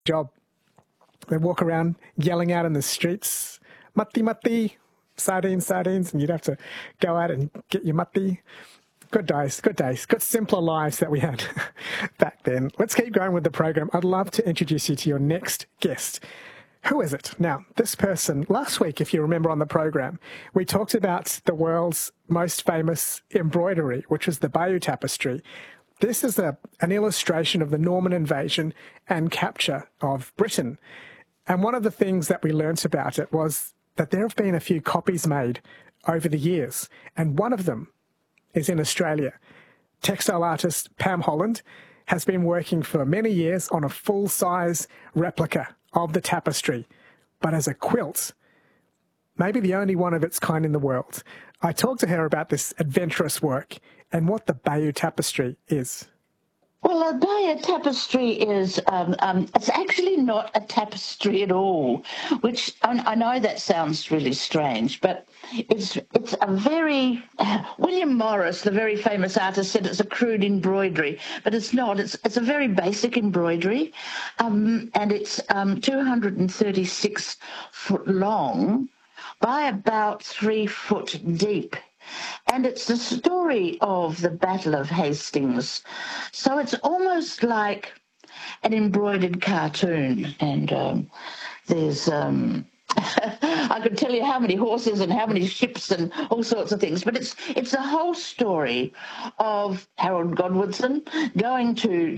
job. They walk around yelling out in the streets, matti matti, sardines, sardines, and you'd have to go out and get your matti. Good days, good days. Good simpler lives that we had back then. Let's keep going with the program. I'd love to introduce you to your next guest. Who is it? Now, this person, last week, if you remember on the program, we talked about the world's most famous embroidery, which was the Bayeux Tapestry. This is an illustration of the Norman invasion and capture of Britain. And one of the things that we learnt about it was that there have been a few copies made over the years, and one of them is in Australia. Textile artist Pam Holland has been working for many years on a full-size replica of the tapestry, but as a quilt, maybe the only one of its kind in the world. I talked to her about this adventurous work and what the Bayeux Tapestry is. Well, a Bayeux Tapestry is, it's actually not a tapestry at all, which I know that sounds really strange, but it's a very, William Morris, the very famous artist, said it's a crude embroidery, but it's not. It's a very basic embroidery, and it's 236 foot long by about 3 foot deep. And it's the story of the Battle of Hastings. So it's almost like an embroidered cartoon. And there's, I could tell you how many horses and how many ships and all sorts of things. But it's the whole story of Harold Godwinson going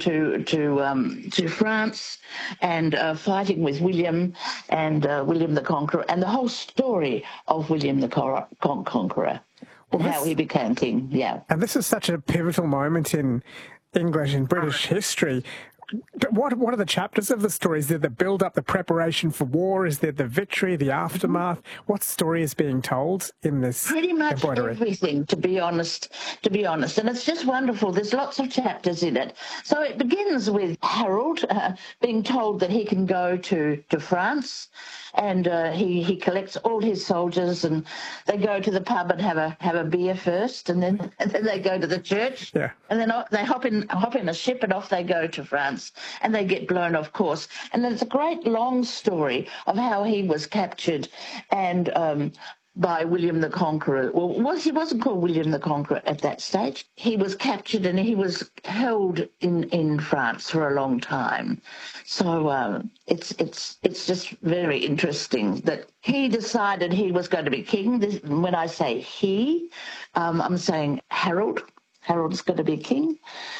to France and fighting with William and William the Conqueror, and the whole story of William the Conqueror. And how he became king, yeah. And this is such a pivotal moment in English and British history. What are the chapters of the story? Is there the build-up, the preparation for war? Is there the victory, the aftermath? What story is being told in this Pretty much embroidery? Everything, to be honest. And it's just wonderful. There's lots of chapters in it. So it begins with Harold being told that he can go to France, and he collects all his soldiers, and they go to the pub and have a beer first, and then they go to the church, yeah. And then they hop in a ship, and off they go to France, and they get blown off course. And then it's a great long story of how he was captured and by William the Conqueror. Well, he wasn't called William the Conqueror at that stage. He was captured and he was held in France for a long time. So it's just very interesting that he decided he was going to be king. When I say he, I'm saying Harold. Harold's going to be king.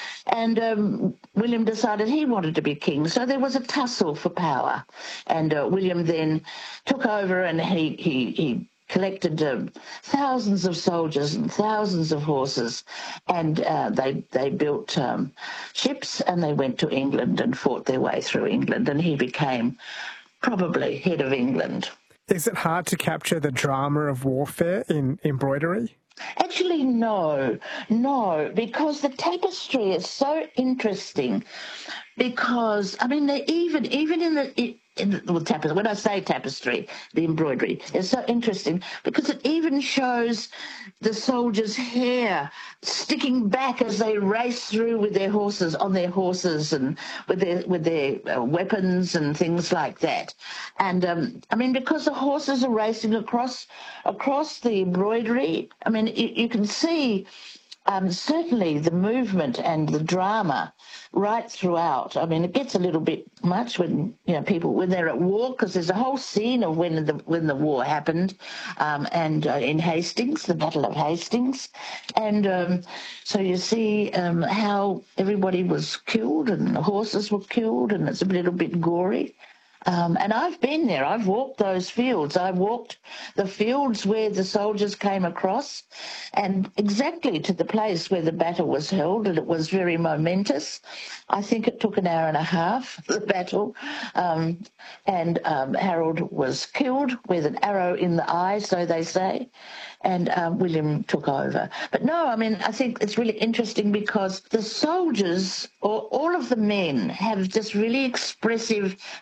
And William decided he wanted to be king. So there was a tussle for power. And William then took over, and he collected thousands of soldiers and thousands of horses, and they built ships, and they went to England and fought their way through England, and he became probably head of England. Is it hard to capture the drama of warfare in embroidery? Actually, no, because the tapestry is so interesting. Because I mean, even in the tapestry. When I say tapestry, the embroidery is so interesting because it even shows the soldiers' hair sticking back as they race through with their horses, on their horses, and with their weapons and things like that. And I mean, because the horses are racing across the embroidery, I mean, you can see. Certainly the movement and the drama right throughout. I mean, it gets a little bit much when people when they're at war, because there's a whole scene of when the war happened, and in Hastings, the Battle of Hastings, and so you see how everybody was killed and the horses were killed, and it's a little bit gory. And I've been there. I've walked those fields. I walked the fields where the soldiers came across, and exactly to the place where the battle was held, and it was very momentous. I think it took an hour and a half, the battle, and Harold was killed with an arrow in the eye, so they say, and William took over. But no, I mean, I think it's really interesting because the soldiers, or all of the men, have just really expressive faces.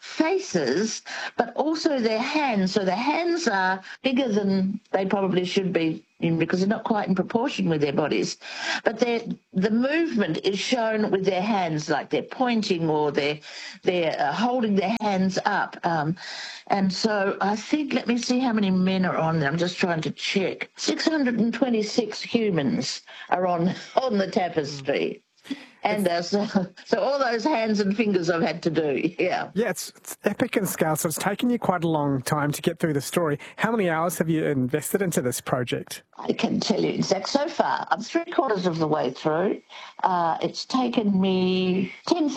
faces, but also their hands. So their hands are bigger than they probably should be because they're not quite in proportion with their bodies. But the movement is shown with their hands, like they're pointing or they're holding their hands up. And so I think, let me see how many men are on there. I'm just trying to check. 626 humans are on the tapestry. And so all those hands and fingers I've had to do, yeah. Yeah, it's epic in scale, so it's taken you quite a long time to get through the story. How many hours have you invested into this project? I can tell you exact. So far, I'm 3/4 of the way through. It's taken me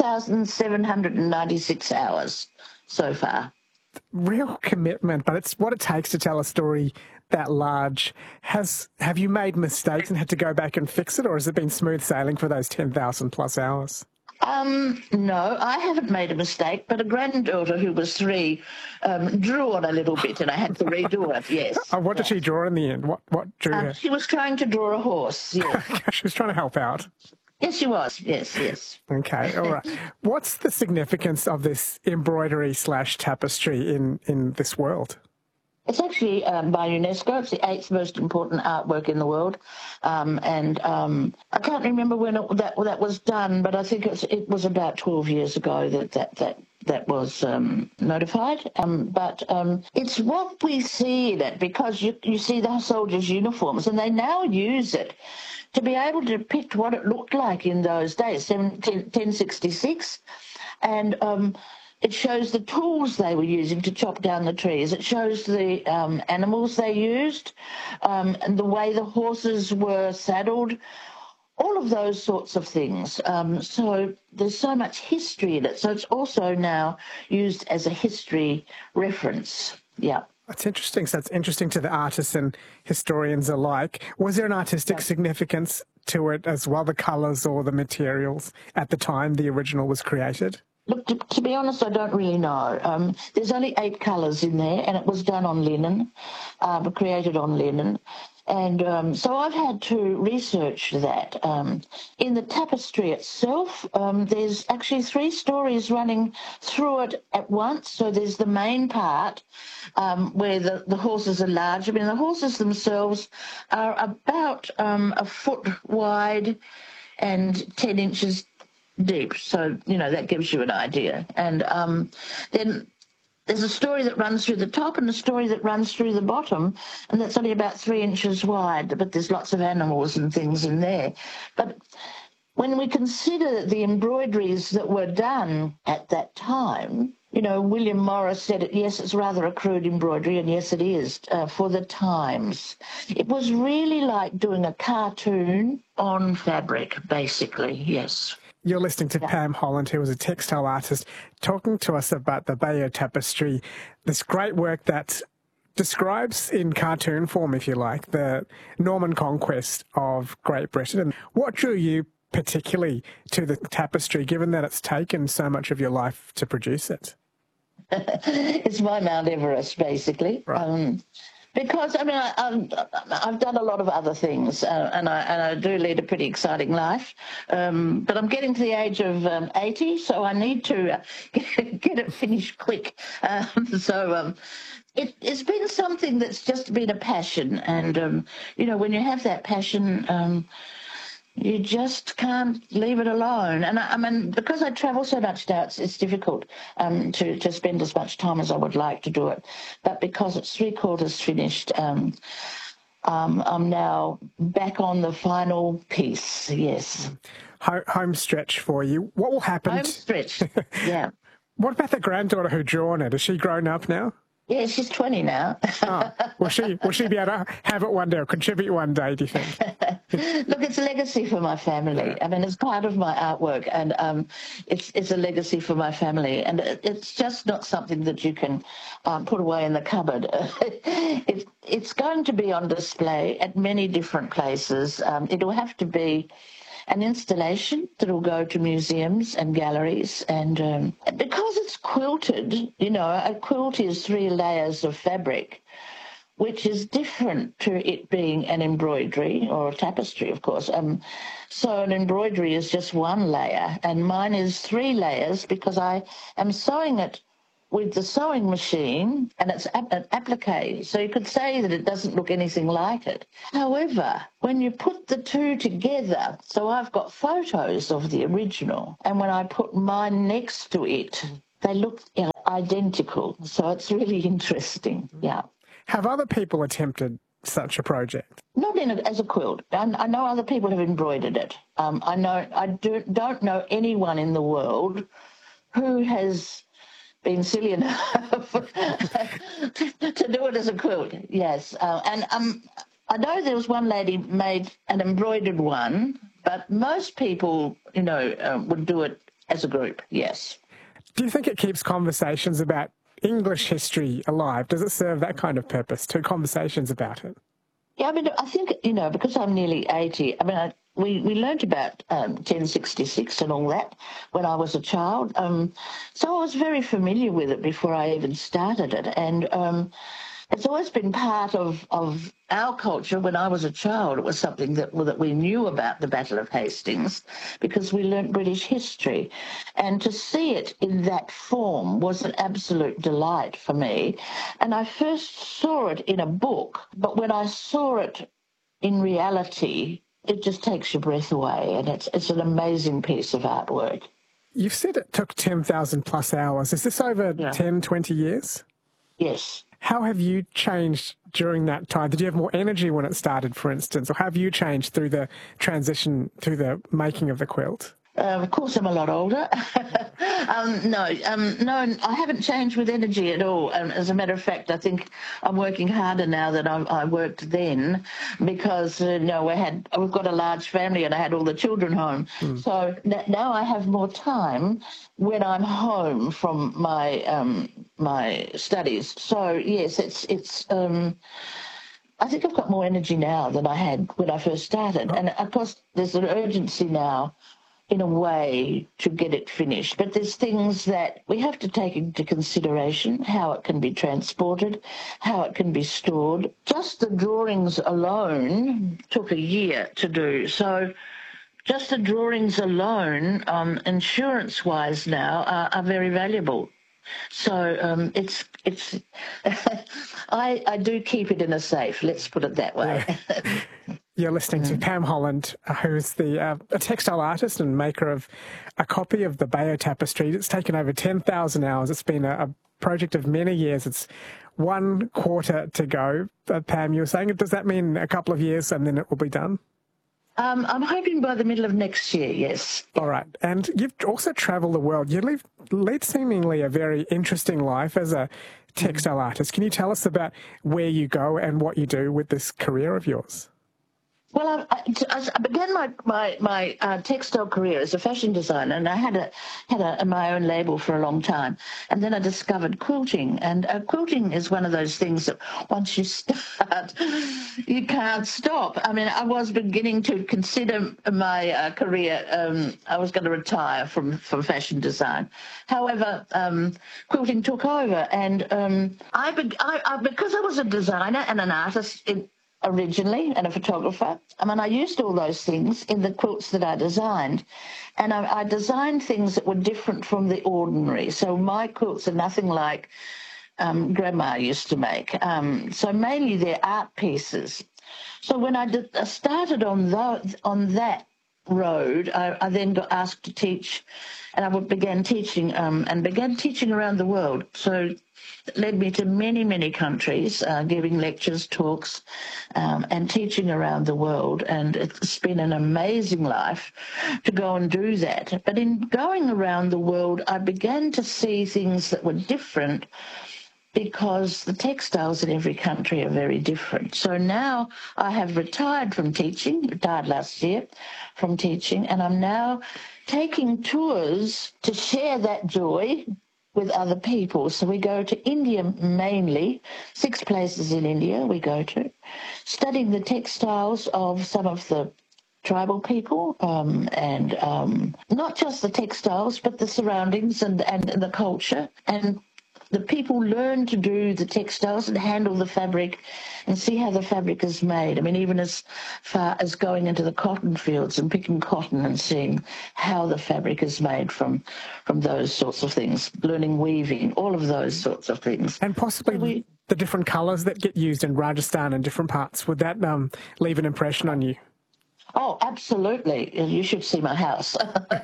10,796 hours so far. Real commitment, but it's what it takes to tell a story that large. Have you made mistakes and had to go back and fix it, or has it been smooth sailing for those 10,000 plus hours? No, I haven't made a mistake, but a granddaughter who was 3 drew on a little bit and I had to redo it, yes. What did she draw in the end? What drew her? She was trying to draw a horse, yes. She was trying to help out. Yes, she was. Yes. Okay, all right. What's the significance of this embroidery/tapestry in this world? It's actually by UNESCO. It's the 8th most important artwork in the world, and I can't remember when that was done, but I think it was about 12 years ago that was notified. But it's what we see in it, because you see the soldiers' uniforms, and they now use it to be able to depict what it looked like in those days, 1066, and it shows the tools they were using to chop down the trees. It shows the animals they used, and the way the horses were saddled, all of those sorts of things. So there's so much history in it. So it's also now used as a history reference. Yeah. That's interesting. So it's interesting to the artists and historians alike. Was there an artistic significance to it as well, the colours or the materials at the time the original was created? Look, to be honest, I don't really know. There's only 8 colours in there, and it was done on linen, created on linen. And so I've had to research that. In the tapestry itself, there's actually 3 stories running through it at once. So there's the main part where the horses are large. I mean, the horses themselves are about a foot wide and 10 inches deep. So, that gives you an idea. And then there's a story that runs through the top and a story that runs through the bottom, and that's only about 3 inches wide, but there's lots of animals and things in there. But when we consider the embroideries that were done at that time, William Morris said it, yes, it's rather a crude embroidery, and yes, it is, for the times. It was really like doing a cartoon on fabric, basically, yes. You're listening to Pam Holland, who was a textile artist, talking to us about the Bayeux Tapestry, this great work that describes in cartoon form, if you like, the Norman conquest of Great Britain. And what drew you particularly to the tapestry, given that it's taken so much of your life to produce it? It's my Mount Everest, basically. Right. Because, I've done a lot of other things, and I do lead a pretty exciting life. But I'm getting to the age of 80, so I need to get it finished quick. It's been something that's just been a passion. And, when you have that passion, you just can't leave it alone. And because I travel so much now, it's difficult to spend as much time as I would like to do it. But because it's 3/4 finished, I'm now back on the final piece, yes. Home stretch for you. What will happen? Home stretch, yeah. What about the granddaughter who drawn it? Is she grown up now? Yeah, she's 20 now. Will she be able to have it one day or contribute one day, do you think? Look, it's a legacy for my family. I mean, it's part of my artwork, and it's a legacy for my family. And it's just not something that you can put away in the cupboard. It's going to be on display at many different places. It'll have to be an installation that will go to museums and galleries. And because it's quilted, a quilt is 3 layers of fabric, which is different to it being an embroidery or a tapestry, of course. So an embroidery is just 1 layer, and mine is 3 layers because I am sewing it with the sewing machine, and it's an applique, so you could say that it doesn't look anything like it. However, when you put the two together, so I've got photos of the original, and when I put mine next to it, they look identical. So it's really interesting, yeah. Have other people attempted such a project? Not as a quilt. I know other people have embroidered it. I don't know anyone in the world who has been silly enough to do it as a quilt. Yes, I know there was one lady made an embroidered one, but most people, would do it as a group. Yes. Do you think it keeps conversations about English history alive? Does it serve that kind of purpose, to conversations about it? Yeah, I mean, I think, because I'm nearly 80, we learnt about 1066 and all that when I was a child. So I was very familiar with it before I even started it. And it's always been part of our culture. When I was a child, it was something that we knew about the Battle of Hastings because we learnt British history. And to see it in that form was an absolute delight for me. And I first saw it in a book, but when I saw it in reality, it just takes your breath away, and it's an amazing piece of artwork. You've said it took 10,000 plus hours. Is this over 10, 20 years? Yes. How have you changed during that time? Did you have more energy when it started, for instance, or have you changed through the transition, through the making of the quilt? Of course, I'm a lot older. No, I haven't changed with energy at all. As a matter of fact, I think I'm working harder now than I worked then because, we've got a large family and I had all the children home. So now I have more time when I'm home from my studies. So, yes, it's I think I've got more energy now than I had when I first started. And, of course, there's an urgency now in a way to get it finished. But there's things that we have to take into consideration, how it can be transported, how it can be stored. Just the drawings alone took a year to do. So just the drawings alone, insurance-wise now, are very valuable. So it's I do keep it in a safe, let's put it that way. Yeah. You're listening to Pam Holland, who's a textile artist and maker of a copy of the Bayeux Tapestry. It's taken over 10,000 hours. It's been a project of many years. It's 1 quarter to go. Pam, you were saying, does that mean a couple of years and then it will be done? I'm hoping by the middle of next year, yes. All right. And you've also travelled the world. You lead seemingly a very interesting life as a textile artist. Can you tell us about where you go and what you do with this career of yours? Well, I began my textile career as a fashion designer, and I had my own label for a long time. And then I discovered quilting, and quilting is one of those things that once you start, you can't stop. I mean, I was beginning to consider my career. I was going to retire from fashion design. However, quilting took over, and because I was a designer and an artist originally and a photographer. I used all those things in the quilts that I designed. And I designed things that were different from the ordinary. So my quilts are nothing like Grandma used to make. So mainly they're art pieces. So when I started on that road, I then got asked to teach, and I began teaching around the world. So it led me to many, many countries, giving lectures, talks, and teaching around the world. And it's been an amazing life to go and do that. But in going around the world, I began to see things that were different because the textiles in every country are very different. So now I have retired last year from teaching, and I'm now taking tours to share that joy with other people. So we go to India mainly, 6 places in India we go to, studying the textiles of some of the tribal people, and not just the textiles, but the surroundings and the culture. And the people learn to do the textiles and handle the fabric and see how the fabric is made. I mean, even as far as going into the cotton fields and picking cotton and seeing how the fabric is made from those sorts of things, learning weaving, all of those sorts of things. And possibly the different colours that get used in Rajasthan and different parts, would that leave an impression on you? Oh, absolutely. You should see my house.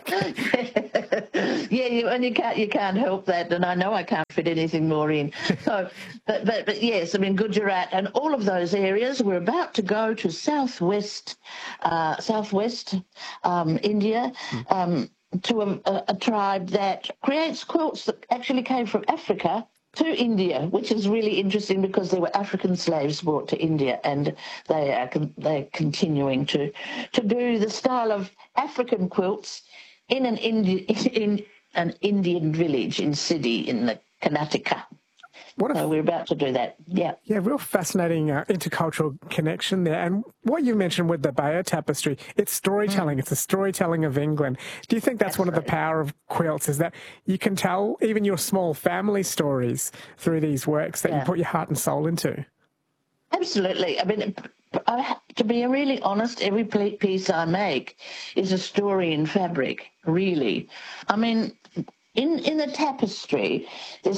And you can't help that, and I know I can't fit anything more in. So, but yes, I mean, Gujarat and all of those areas. We're about to go to southwest India, to a tribe that creates quilts that actually came from Africa to India, which is really interesting because there were African slaves brought to India, and they're continuing to do the style of African quilts in an Indian village in Siddhi in the Karnataka. So we're about to do that. Yeah. Yeah, real fascinating intercultural connection there. And what you mentioned with the Bayeux tapestry, it's storytelling. It's the storytelling of England. Do you think that's one of the power of quilts, is that you can tell even your small family stories through these works that you put your heart and soul into? Absolutely. I mean, to be really honest, every piece I make is a story in fabric, really. I mean, in the tapestry, there's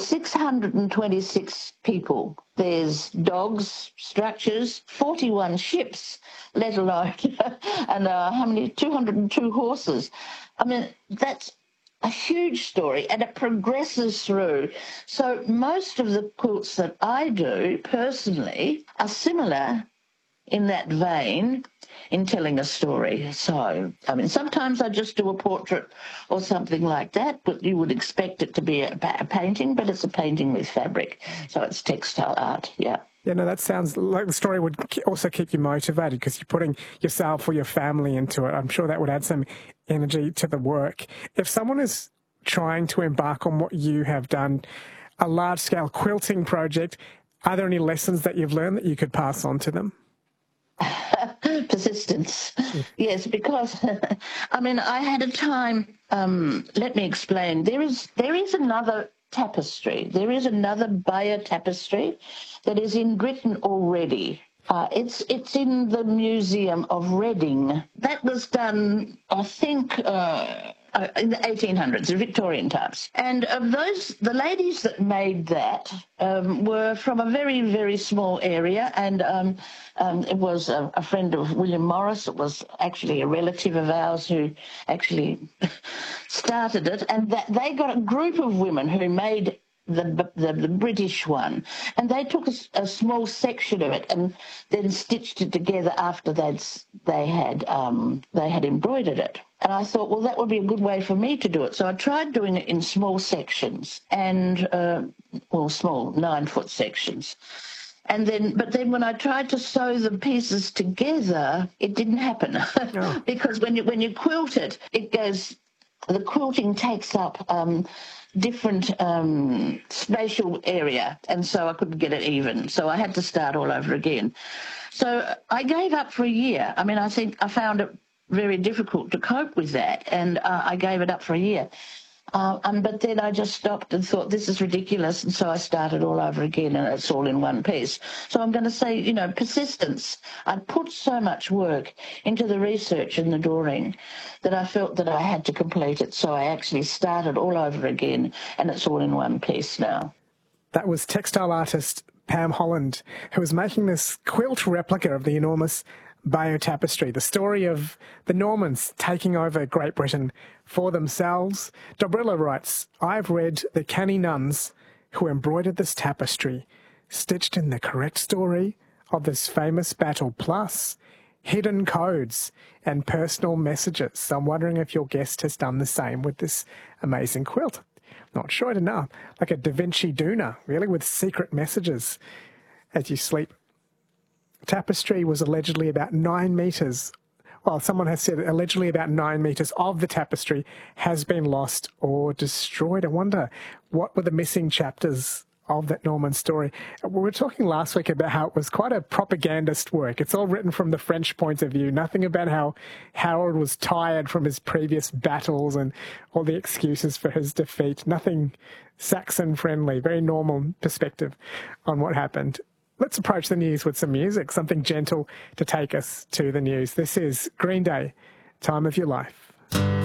626 people. There's dogs, structures, 41 ships, let alone, and how many? 202 horses. I mean, that's a huge story, and it progresses through. So most of the quilts that I do personally are similar in that vein in telling a story. So, I mean, sometimes I just do a portrait or something like that, but you would expect it to be a painting, but it's a painting with fabric. So it's textile art, yeah. Yeah, no, that sounds like the story would also keep you motivated because you're putting yourself or your family into it. I'm sure that would add some energy to the work. If someone is trying to embark on what you have done, a large-scale quilting project, are there any lessons that you've learned that you could pass on to them? Persistence. Yes, because I mean, I had a time. Let me explain. There is another tapestry. There is another Bayeux tapestry that is in Britain already. It's in the Museum of Reading. That was done, I think, in the 1800s, the Victorian times. And of those, the ladies that made that were from a very, very small area, and it was a friend of William Morris. It was actually a relative of ours who actually started it, and that they got a group of women who made the British one, and they took a small section of it and then stitched it together after they had embroidered it. And I thought, well, that would be a good way for me to do it. So I tried doing it in small sections, and small 9-foot sections. But then when I tried to sew the pieces together, it didn't happen. Oh. Because when you quilt it, the quilting takes up different spatial area, and so I couldn't get it even. So I had to start all over again. So I gave up for a year. I mean, I think I found it very difficult to cope with that, and I gave it up for a year. But then I just stopped and thought, this is ridiculous, and so I started all over again, and it's all in one piece. So I'm going to say, persistence. I put so much work into the research and the drawing that I felt that I had to complete it, so I actually started all over again, and it's all in one piece now. That was textile artist Pam Holland, who was making this quilt replica of the enormous Bayeux tapestry, the story of the Normans taking over Great Britain for themselves. Dobrila writes, I've read the canny nuns who embroidered this tapestry, stitched in the correct story of this famous battle, plus hidden codes and personal messages. So I'm wondering if your guest has done the same with this amazing quilt. Not sure enough, like a Da Vinci Duna, really, with secret messages as you sleep. Tapestry was allegedly about 9 metres. Well, someone has said allegedly about 9 metres of the tapestry has been lost or destroyed. I wonder what were the missing chapters of that Norman story. We were talking last week about how it was quite a propagandist work. It's all written from the French point of view, nothing about how Harold was tired from his previous battles and all the excuses for his defeat. Nothing Saxon friendly, very normal perspective on what happened. Let's approach the news with some music, something gentle to take us to the news. This is Green Day, Time of Your Life.